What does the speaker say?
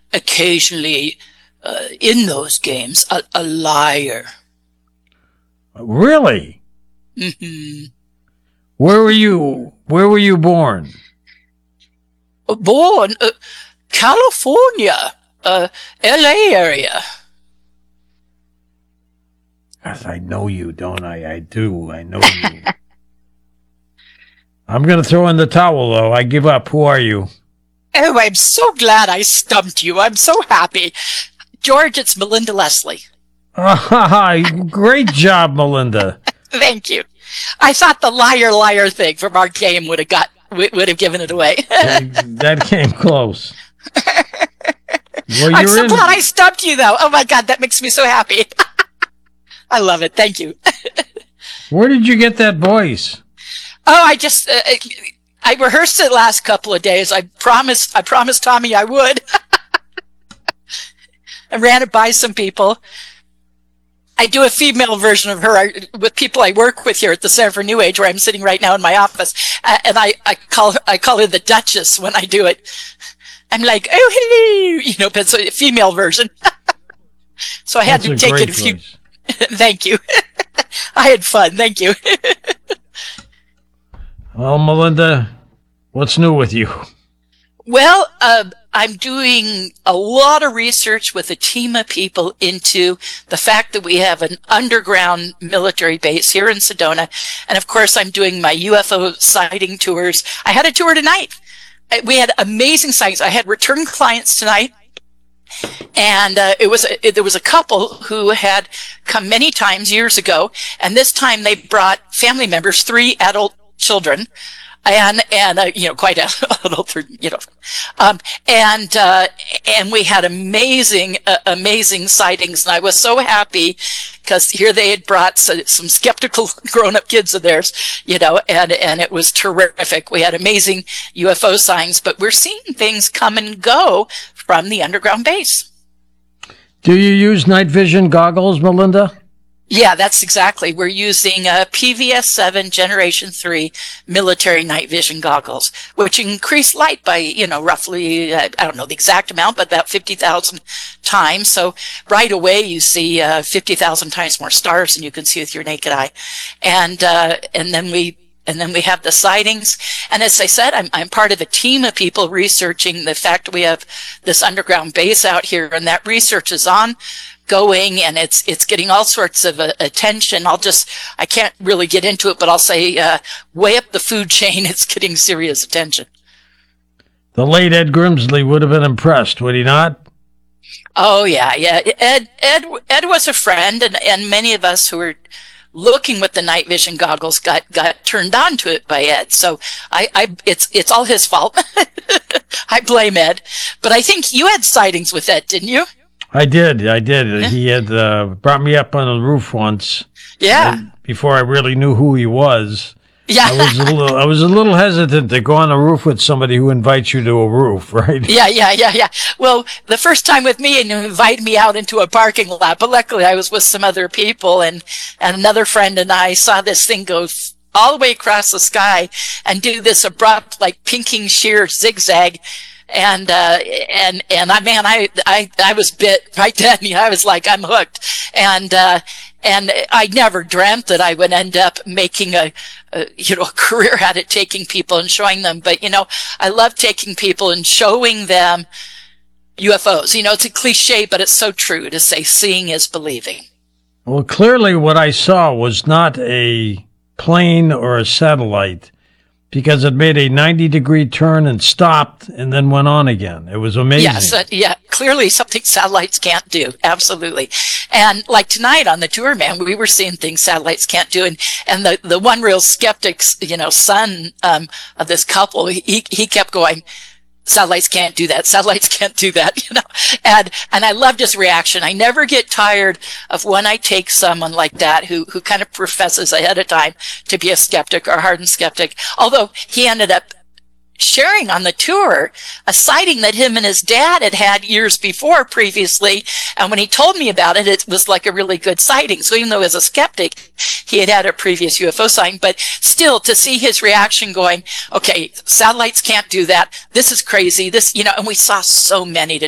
occasionally in those games a liar. Really? Hmm. Where were you? Where were you born? Born California, L.A. area. Yes, I know you, don't I? I do. I know you. I'm going to throw in the towel, though. I give up. Who are you? Oh, I'm so glad I stumped you. I'm so happy. George, it's Melinda Leslie. Great job, Melinda. Thank you. I thought the liar thing from our game would have given it away. That came close. Well, I'm so glad I stumped you, though. Oh my God, that makes me so happy. I love it. Thank you. Where did you get that voice? Oh, I rehearsed it last couple of days. I promised Tommy I would. I ran it by some people. I do a female version of her with people I work with here at the Center for New Age, where I'm sitting right now in my office, and I call her the Duchess when I do it. I'm like, oh, hello, but it's a female version. So I had to take it a few. Thank you. I had fun. Thank you. Well, Melinda, what's new with you? Well, I'm doing a lot of research with a team of people into the fact that we have an underground military base here in Sedona. And of course, I'm doing my UFO sighting tours. I had a tour tonight. We had amazing sightings. I had return clients tonight. And there was a couple who had come many times years ago, and this time they brought family members, 3 adult children, and quite adult, and we had amazing sightings, and I was so happy because here they had brought some skeptical grown-up kids of theirs, and it was terrific. We had amazing UFO sightings, but we're seeing things come and go from the underground base. Do you use night vision goggles, Melinda? Yeah, that's exactly. We're using PVS-7 Generation 3 military night vision goggles, which increase light by, roughly, I don't know the exact amount, but about 50,000 times. So right away you see 50,000 times more stars than you can see with your naked eye. And then we have the sightings. And as I said, I'm part of a team of people researching the fact we have this underground base out here, and that research is ongoing, and it's getting all sorts of attention. I can't really get into it, but I'll say way up the food chain, it's getting serious attention. The late Ed Grimsley would have been impressed, would he not? Oh, yeah. Ed was a friend, and many of us who were looking with the night vision goggles got turned on to it by Ed. So it's all his fault. I blame Ed. But I think you had sightings with Ed, didn't you? I did. He had brought me up on the roof once. Yeah. Before I really knew who he was. Yeah. I was a little hesitant to go on a roof with somebody who invites you to a roof, right? Yeah. Well, the first time with me, and you invited me out into a parking lot, but luckily I was with some other people, and another friend and I saw this thing go all the way across the sky and do this abrupt, like pinking sheer zigzag. And I was bit right then. I was like, I'm hooked. And I never dreamt that I would end up making a career at it, taking people and showing them. But, I love taking people and showing them UFOs. It's a cliche, but it's so true to say seeing is believing. Well, clearly what I saw was not a plane or a satellite, because it made a 90-degree turn and stopped and then went on again. It was amazing. Yes, clearly something satellites can't do. Absolutely. And like tonight on the tour, man, we were seeing things satellites can't do. And the one real skeptic's, son of this couple, he kept going, satellites can't do that. Satellites can't do that, And I loved his reaction. I never get tired of when I take someone like that who kind of professes ahead of time to be a skeptic or a hardened skeptic. Although he ended up sharing on the tour a sighting that him and his dad had years before previously. And when he told me about it, it was like a really good sighting. So even though as a skeptic, he had a previous UFO sighting, but still to see his reaction going, okay, satellites can't do that. This is crazy. And we saw so many